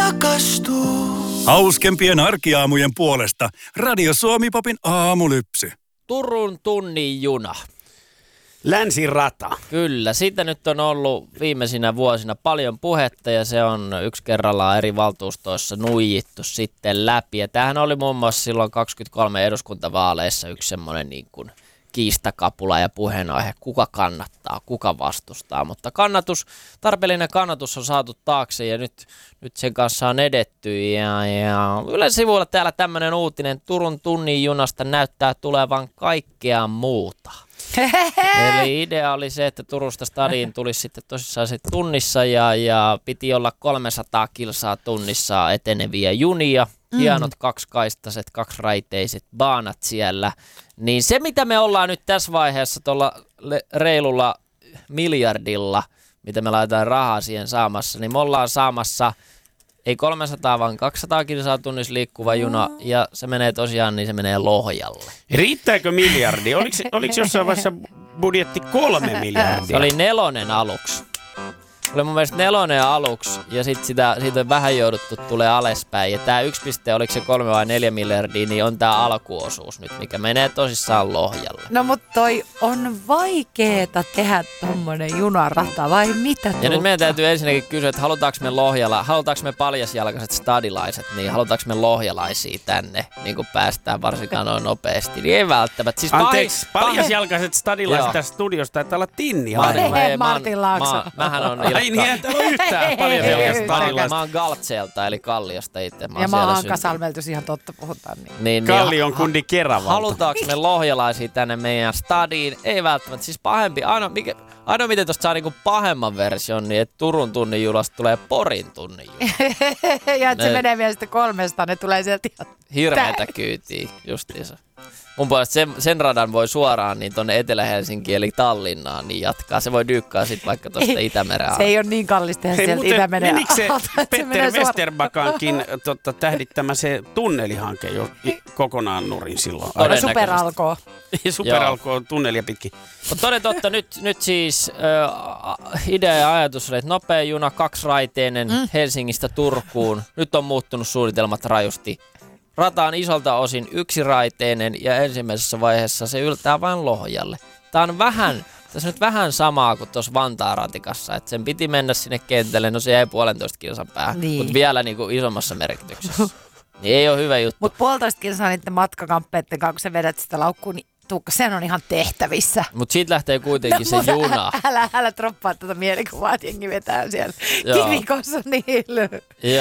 rakastuu. Hauskempien arkiaamujen puolesta Radio Suomi-popin aamulypsy. Turun tunnin juna. Länsirata. Kyllä, siitä nyt on ollut viimeisinä vuosina paljon puhetta ja se on yksi kerrallaan eri valtuustoissa nuijittu sitten läpi. Ja tämähän oli muun muassa silloin 23 eduskuntavaaleissa yksi semmoinen niin kuin kiistakapula ja puheenaihe, kuka kannattaa, kuka vastustaa. Mutta tarpeellinen kannatus on saatu taakse ja nyt sen kanssa on edetty. Ja Ylen sivuilla täällä tämmöinen uutinen, Turun tunnin junasta näyttää tulevan kaikkea muuta. Eli idea oli se, että Turusta stadiin tulisi sitten tosissaan se tunnissa ja piti olla 300 kilsaa tunnissa eteneviä junia. Hienot kaksikaistaset, kaksiraiteiset baanat siellä. Niin se, mitä me ollaan nyt tässä vaiheessa tuolla reilulla miljardilla, mitä me laitetaan rahaa siihen saamassa, niin me ollaan saamassa ei 300, vaan 200 kilsaa tunnissa liikkuva juna, ja se menee tosiaan, niin se menee Lohjalle. Riittääkö miljardi? Oliko jossain vaiheessa budjetti 3 miljardia? Se oli 4 aluksi. Oli mun mielestä 4 aluksi, ja sitten siitä on vähän jouduttu tulee alaspäin. Ja tää 1, oliko se 3 vai 4 miljardia, niin on tää alkuosuus nyt, mikä menee tosissaan Lohjalle. No mutta toi on vaikeeta tehdä tommonen junarata, vai mitä? Ja nyt meidän täytyy ensinnäkin kysyä, että halutaanko me paljasjalkaiset stadilaiset, niin halutaanko me lohjalaisia tänne, niin kuin päästään varsinkaan noin nopeasti, niin ei välttämättä. Siis anteeksi, paljasjalkaiset stadilaiset tässä studiossa taitaa olla Tinni. Martin Laakso. Mähän on Ai niin, ei täällä ole yhtään paljasjalkaiset stadilaista. Mä oon Galtseelta, eli Kalliosta itse. Ja mä oon Hankasalmelta, jos ihan totta puhutaan. Niin. Kallion kundi Keravalta. Halutaanko me lohjalaisia tänne meidän stadiin? Ei välttämättä. Siis pahempi. Ainoa miten tosta saa niinku pahemman version, niin että Turun tunnin junasta tulee Porin tunnin juna. Ja että se menee vielä sitten 300, ne tulee sieltä ihan hirveätä kyytiä, justiinsa. Mun puolesta sen radan voi suoraan niin tonne Etelä-Helsinkiin eli Tallinnaan niin jatkaa. Se voi dyykkaa sit vaikka tuosta Itämeren Se ei ole niin kallista tehdä sieltä Itämeren menikö se Peter Westerbakankin tähdittämä se tunnelihanke jo kokonaan nurin silloin? Superalkoo. Superalkoo tunnelia pitkin. Mutta toden totta, nyt siis idea ja ajatus oli, että nopea juna, 2-raiteinen Helsingistä Turkuun. Nyt on muuttunut suunnitelmat rajusti. Rata on isolta osin 1-raiteinen ja ensimmäisessä vaiheessa se yltää vain Lohjalle. Tässä on nyt vähän samaa kuin tuossa Vantaan ratikassa, että sen piti mennä sinne kentälle, no se jäi 1,5 kilsan päähän, niin. Mutta vielä niin kuin isommassa merkityksessä. Niin ei ole hyvä juttu. Mutta 1,5 kilsaa niiden matkakamppeiden kanssa, kun sä vedät sitä laukkuun, niin sen on ihan tehtävissä. Mutta siitä lähtee kuitenkin se juna. Älä droppaa tuota mielikuvaa, että jengi vetää siellä kivikossa niillä.